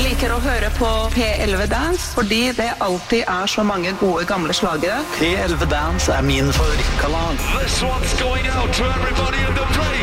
Liker å høre på P11 Dance, fordi det alltid så mange gode gamle slagere. P11 Dance min favorittkanal. This one's going out to everybody in the place.